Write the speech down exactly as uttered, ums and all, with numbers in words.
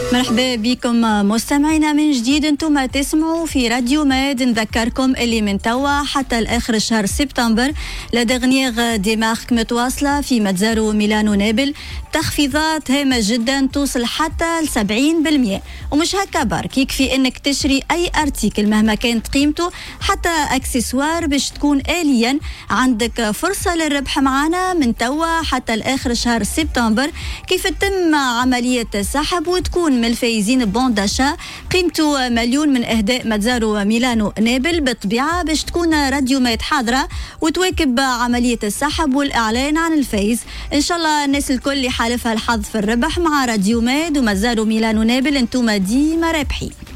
مرحبا بكم مستمعينا من جديد. انتم تسمعوا في راديو ماد. نذكركم اللي من توا حتى لاخر شهر سبتمبر لا دغنيغ دي مارك متواصله في متزارو ميلانو نابل تخفيضات هامه جدا توصل حتى ل سبعين بالمئة. ومش هكا برك، يكفي انك تشري اي ارتيكل مهما كانت قيمته حتى اكسسوار باش تكون آليا عندك فرصه للربح معنا من توا حتى لاخر شهر سبتمبر. كيف تتم عمليه السحب وتكون من الفايزين بون داشا قيمته مليون من اهداء متزارو ميلانو نابل. بالطبيعه باش تكون راديو مات حاضره وتواكب عمليه السحب والاعلان عن الفايز. ان شاء الله الناس الكل اللي حالفها الحظ في الربح مع راديو ماد ومتزارو ميلانو نابل انتم ديما رابحين.